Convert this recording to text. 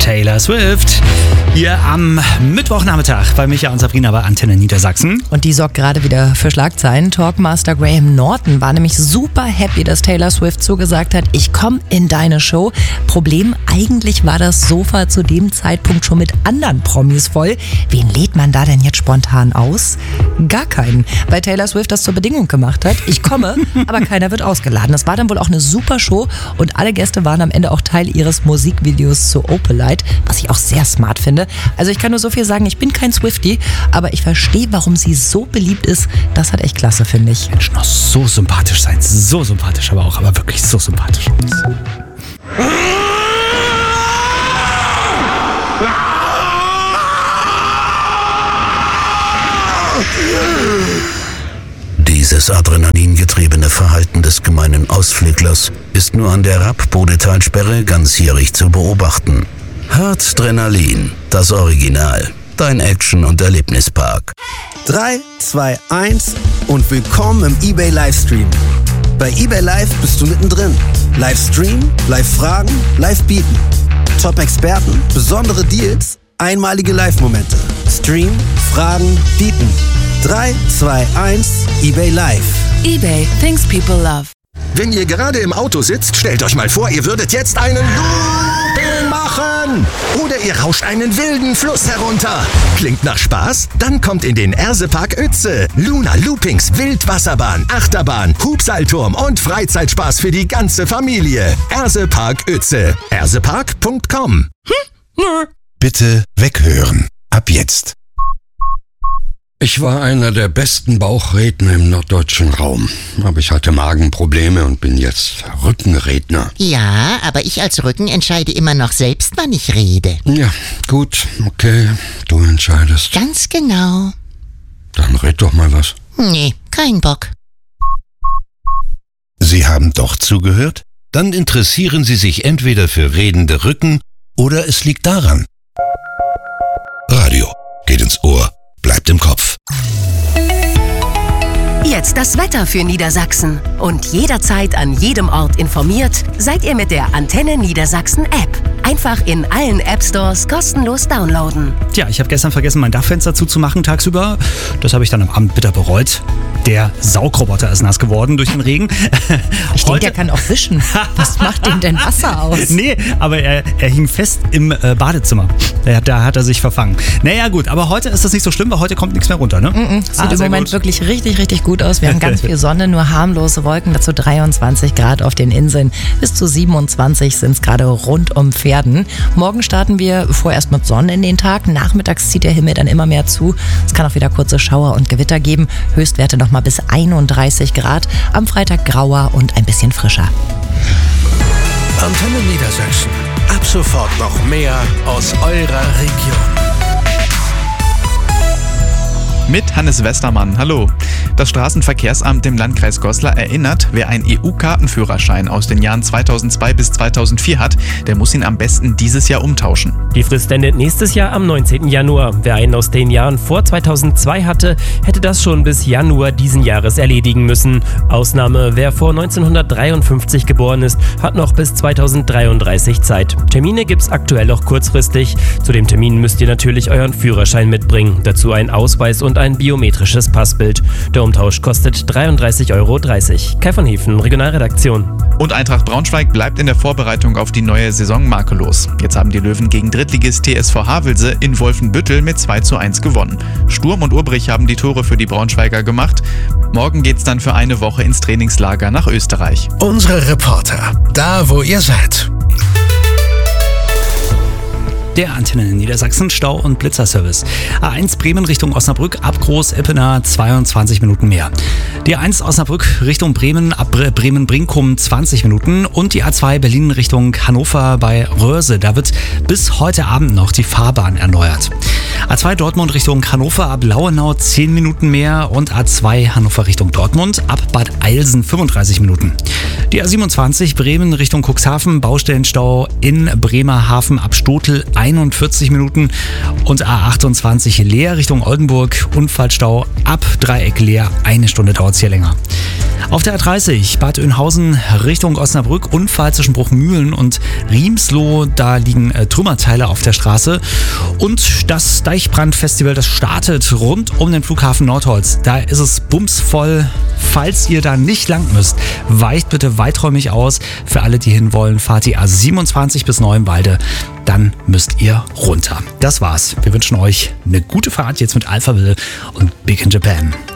Taylor Swift. Hier am Mittwochnachmittag bei Micha und Sabrina bei Antenne Niedersachsen. Und die sorgt gerade wieder für Schlagzeilen. Talkmaster Graham Norton war nämlich super happy, dass Taylor Swift zugesagt hat, ich komme in deine Show. Problem, eigentlich war das Sofa zu dem Zeitpunkt schon mit anderen Promis voll. Wen lädt man da denn jetzt spontan aus? Gar keinen, weil Taylor Swift das zur Bedingung gemacht hat. Ich komme, aber keiner wird ausgeladen. Das war dann wohl auch eine super Show und alle Gäste waren am Ende auch Teil ihres Musikvideos zu Opalite, was ich auch sehr smart finde. Also ich kann nur so viel sagen, ich bin kein Swiftie, aber ich verstehe, warum sie so beliebt ist. Das hat echt klasse, finde ich. Mensch, noch so sympathisch sein. So sympathisch aber wirklich so sympathisch. Dieses adrenalingetriebene Verhalten des gemeinen Ausflüglers ist nur an der Rapp-Bodetalsperre ganzjährig zu beobachten. Hartdrenalin, das Original, dein Action- und Erlebnispark. 3, 2, 1 und willkommen im eBay Livestream. Bei eBay Live bist du mittendrin. Livestream, Live-Fragen, Live-Bieten. Top-Experten, besondere Deals, einmalige Live-Momente. Stream, Fragen, Bieten. 3, 2, 1, eBay Live. eBay, things people love. Wenn ihr gerade im Auto sitzt, stellt euch mal vor, ihr würdet jetzt einen Looping machen. Oder ihr rauscht einen wilden Fluss herunter. Klingt nach Spaß? Dann kommt in den Ersepark Uetze. Luna Loopings, Wildwasserbahn, Achterbahn, Hubseilturm und Freizeitspaß für die ganze Familie. Ersepark Uetze. ersepark.com. Bitte weghören. Ab jetzt. Ich war einer der besten Bauchredner im norddeutschen Raum. Aber ich hatte Magenprobleme und bin jetzt Rückenredner. Ja, aber ich als Rücken entscheide immer noch selbst, wann ich rede. Ja, gut, okay, du entscheidest. Ganz genau. Dann red doch mal was. Nee, kein Bock. Sie haben doch zugehört? Dann interessieren Sie sich entweder für redende Rücken oder es liegt daran. Radio geht ins Ohr, bleibt im Kopf. Jetzt das Wetter für Niedersachsen. Und jederzeit an jedem Ort informiert seid ihr mit der Antenne Niedersachsen App. Einfach in allen App-Stores kostenlos downloaden. Tja, ich habe gestern vergessen, mein Dachfenster zuzumachen tagsüber. Das habe ich dann am Abend bitter bereut. Der Saugroboter ist nass geworden durch den Regen. Ich denke, der kann auch wischen. Was macht dem denn Wasser aus? Nee, aber er hing fest im Badezimmer. Da hat er sich verfangen. Naja gut, aber heute ist das nicht so schlimm, weil heute kommt nichts mehr runter, ne? Sieht im Moment wirklich richtig, richtig gut aus. Wir haben ganz viel Sonne, nur harmlose Wolken, dazu 23 Grad auf den Inseln. Bis zu 27 sind es gerade rund um Pferden. Morgen starten wir vorerst mit Sonne in den Tag. Nachmittags zieht der Himmel dann immer mehr zu. Es kann auch wieder kurze Schauer und Gewitter geben. Höchstwerte nochmal bis 31 Grad. Am Freitag grauer und ein bisschen frischer. Antenne Niedersachsen. Ab sofort noch mehr aus eurer Region. Mit Hannes Westermann. Hallo. Das Straßenverkehrsamt im Landkreis Goslar erinnert, wer einen EU-Kartenführerschein aus den Jahren 2002 bis 2004 hat, der muss ihn am besten dieses Jahr umtauschen. Die Frist endet nächstes Jahr am 19. Januar. Wer einen aus den Jahren vor 2002 hatte, hätte das schon bis Januar diesen Jahres erledigen müssen. Ausnahme, wer vor 1953 geboren ist, hat noch bis 2033 Zeit. Termine gibt's aktuell noch kurzfristig. Zu dem Termin müsst ihr natürlich euren Führerschein mitbringen. Dazu ein Ausweis und ein biometrisches Passbild. Der Umtausch kostet 33,30 €. Kai von Hefen, Regionalredaktion. Und Eintracht Braunschweig bleibt in der Vorbereitung auf die neue Saison makellos. Jetzt haben die Löwen gegen Drittligist TSV Havelse in Wolfenbüttel mit 2:1 gewonnen. Sturm und Urbrich haben die Tore für die Braunschweiger gemacht. Morgen geht's dann für eine Woche ins Trainingslager nach Österreich. Unsere Reporter, da wo ihr seid. Der Antenne Niedersachsen Stau- und Blitzerservice. A1 Bremen Richtung Osnabrück ab Groß-Eppener 22 Minuten mehr. Die A1 Osnabrück Richtung Bremen ab Bremen-Brinkum 20 Minuten und die A2 Berlin Richtung Hannover bei Röhrse. Da wird bis heute Abend noch die Fahrbahn erneuert. A2 Dortmund Richtung Hannover ab Lauenau 10 Minuten mehr und A2 Hannover Richtung Dortmund ab Bad Eilsen 35 Minuten. Die A27 Bremen Richtung Cuxhaven, Baustellenstau in Bremerhaven ab Stotel 41 Minuten und A28 Leer Richtung Oldenburg, Unfallstau ab Dreieck Leer, 1 Stunde dauert es hier länger. Auf der A30 Bad Oeynhausen Richtung Osnabrück, Unfall zwischen Bruchmühlen und Riemsloh. Da liegen Trümmerteile auf der Straße. Und das Deichbrandfestival, das startet rund um den Flughafen Nordholz. Da ist es bumsvoll. Falls ihr da nicht lang müsst, weicht bitte weiträumig aus. Für alle, die hinwollen, fahrt die A27 bis Neuenwalde. Dann müsst ihr runter. Das war's. Wir wünschen euch eine gute Fahrt jetzt mit Alphaville und Big in Japan.